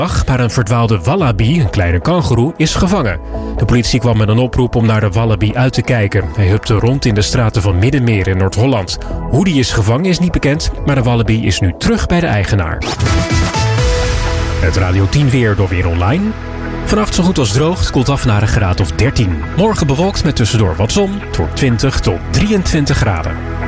Maar een verdwaalde wallaby, een kleine kangoeroe, is gevangen. De politie kwam met een oproep om naar de wallaby uit te kijken. Hij hupte rond in de straten van Middenmeer in Noord-Holland. Hoe die is gevangen is niet bekend, maar de wallaby is nu terug bij de eigenaar. Het Radio 10 weer door Weer Online. Vannacht zo goed als droog, het koelt af naar een graad of 13. Morgen bewolkt met tussendoor wat zon, het wordt 20 tot 23 graden.